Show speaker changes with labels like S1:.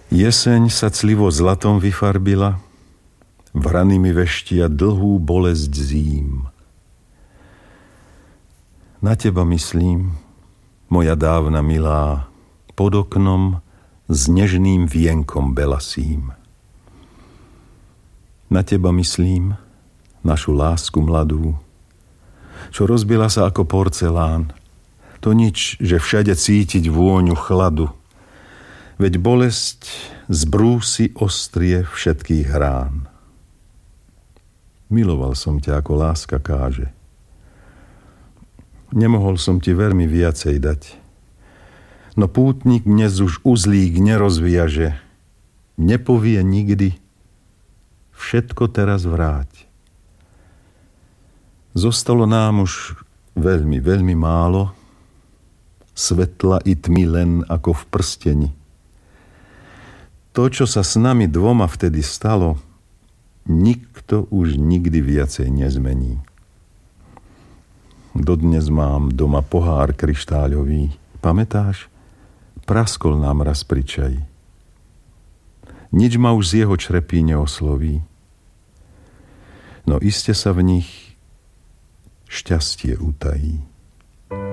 S1: Jeseň sa clivo zlatom vyfarbila, v rany mi veštia dlhú bolesť zím. Na teba myslím, moja dávna milá, pod oknom s nežným vienkom belasím. Na teba myslím, našu lásku mladú, čo rozbila sa ako porcelán. To nič, že všade cítiť vôňu chladu, veď bolesť zbrúsi ostrie všetkých rán. Miloval som ťa, ako láska káže. Nemohol som ti veľmi viacej dať, no pútnik dnes už uzlík nerozviaže, nepovie nikdy, všetko teraz vráť. Zostalo nám už veľmi, veľmi málo, svetla i tmy len ako v prsteni. To, čo sa s nami dvoma vtedy stalo, nikto už nikdy viacej nezmení. Dodnes mám doma pohár kryštáľový. Pamätáš? Praskol nám raz pri čaji. Nič ma už z jeho črepí neosloví. No iste sa v nich šťastie utají.